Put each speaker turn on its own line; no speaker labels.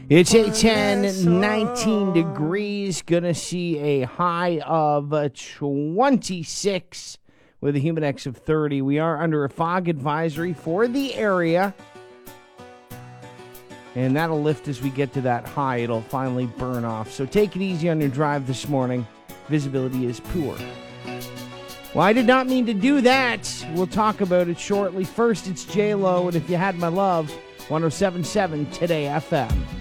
It's 8:10, 19 degrees. Gonna see a high of 26 with a humid index of 30. We are under a fog advisory for the area. And that'll lift as we get to that high. It'll finally burn off. So take it easy on your drive this morning. Visibility is poor. Well, I did not mean to do that. We'll talk about it shortly. First, it's J-Lo, and If You Had My Love, 107.7 Today FM.